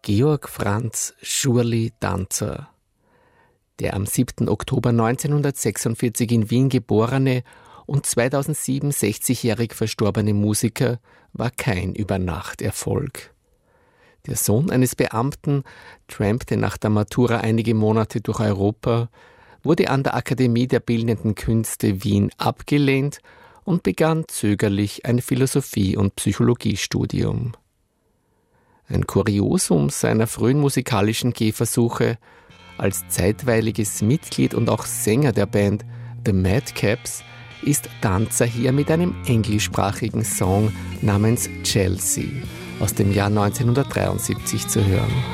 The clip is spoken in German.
Georg Franz Schurli-Danzer. Der am 7. Oktober 1946 in Wien geborene und 2007 60-jährig verstorbene Musiker war kein Übernachterfolg. Der Sohn eines Beamten trampte nach der Matura einige Monate durch Europa, wurde an der Akademie der Bildenden Künste Wien abgelehnt und begann zögerlich ein Philosophie- und Psychologiestudium. Ein Kuriosum seiner frühen musikalischen Gehversuche: als zeitweiliges Mitglied und auch Sänger der Band The Madcaps ist Danzer hier mit einem englischsprachigen Song namens Chelsea aus dem Jahr 1973 zu hören.